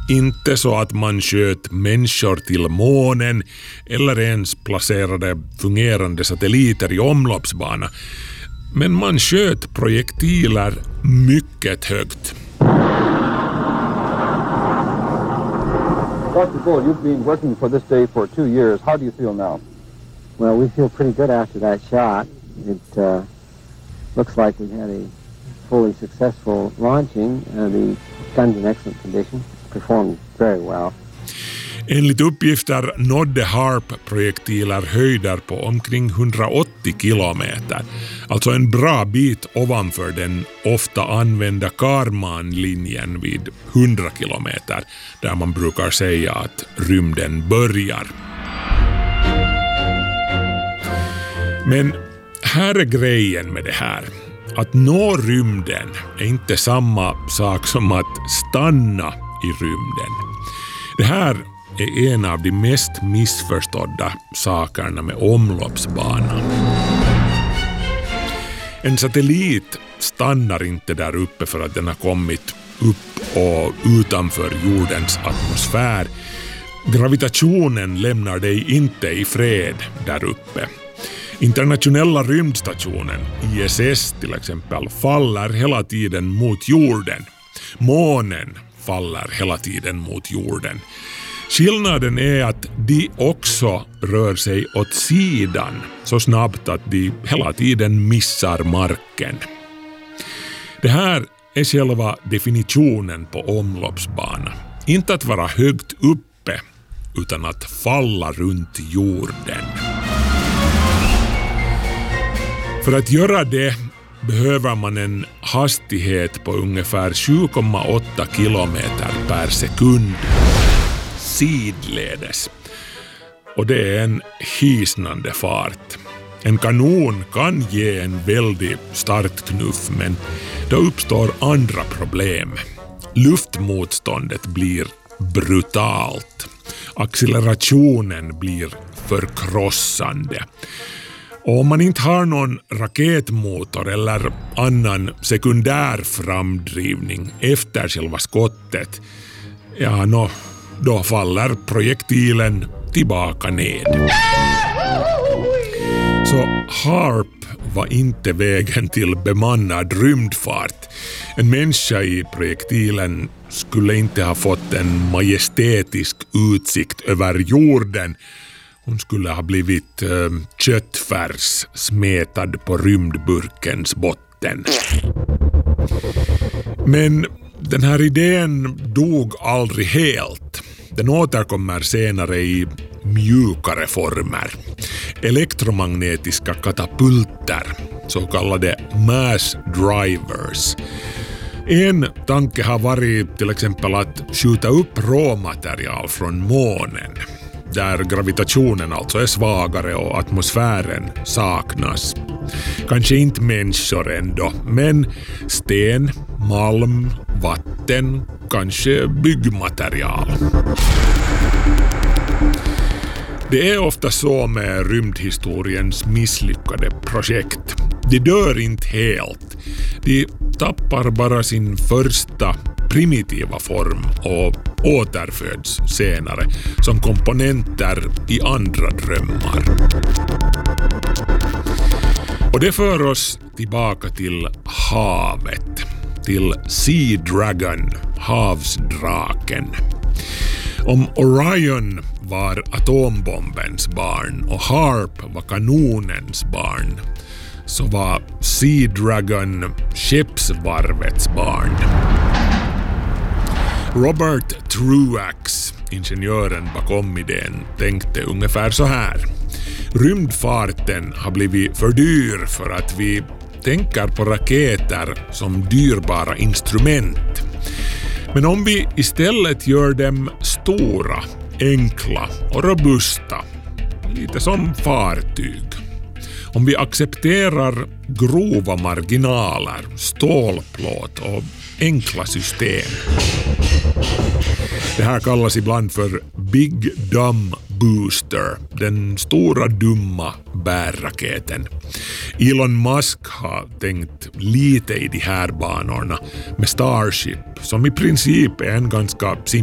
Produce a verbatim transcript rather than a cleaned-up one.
Inte så att man sköt människor till månen eller ens placerade fungerande satelliter i omloppsbana. Men man sköt projektiler mycket högt. Doctor Bull, you've been working for this day for two years. How do you feel now? Well, we feel pretty good after that shot. It uh, looks like we had a fully successful launching. Uh, the gun's in excellent condition. Performed very well. Enligt uppgifter nådde HARP-projektiler höjder på omkring hundraåttio kilometer. Alltså en bra bit ovanför den ofta använda Kármán-linjen vid hundra kilometer, där man brukar säga att rymden börjar. Men här är grejen med det här. Att nå rymden är inte samma sak som att stanna i rymden. Det här är en av de mest missförstådda sakerna med omloppsbanan. En satellit stannar inte där uppe för att den har kommit upp och utanför jordens atmosfär. Gravitationen lämnar dig inte i fred där uppe. Internationella rymdstationen, I S S till exempel, faller hela tiden mot jorden. Månen faller hela tiden mot jorden. Skillnaden är att de också rör sig åt sidan så snabbt att de hela tiden missar marken. Det här är själva definitionen på omloppsbana. Inte att vara högt uppe, utan att falla runt jorden. För att göra det behöver man en hastighet på ungefär sju komma åtta kilometer per sekund sidledes. Och det är en hisnande fart. En kanon kan ge en väldig startknuff, men då uppstår andra problem. Luftmotståndet blir brutalt. Accelerationen blir förkrossande. Och om man inte har någon raketmotor eller annan sekundär framdrivning efter själva skottet, ja, no, då faller projektilen tillbaka ned. Så HARP var inte vägen till bemannad rymdfart. En människa i projektilen skulle inte ha fått en majestätisk utsikt över jorden. Hon skulle ha blivit äh, köttfärs smetad på rymdburkens botten. Men den här idén dog aldrig helt. Den återkommer senare i mjukare former. Elektromagnetiska katapulter, så kallade mass drivers. En tanke har varit till exempel att skjuta upp råmaterial från månen, där gravitationen alltså är svagare och atmosfären saknas. Kanske inte människor ändå, men sten, malm, vatten, kanske byggmaterial. Det är ofta så med rymdhistoriens misslyckade projekt. De dör inte helt. De tappar bara sin första primitiva form och återföds senare som komponenter i andra drömmar. Och det för oss tillbaka till havet, till Sea Dragon, havsdraken. Om Orion var atombombens barn och HARP var kanonens barn, så var Sea Dragon skeppsvarvets barn. Robert Truax, ingenjören bakom idén, tänkte ungefär så här. Rymdfarten har blivit för dyr för att vi tänker på raketer som dyrbara instrument. Men om vi istället gör dem stora, enkla och robusta, lite som fartyg. Om vi accepterar grova marginaler, stålplåt och enkla system. Det här kallas ibland för Big Dumb Booster, den stora dumma bärraketen. Elon Musk har tänkt lite i de här banorna med Starship, som i princip är en ganska simpel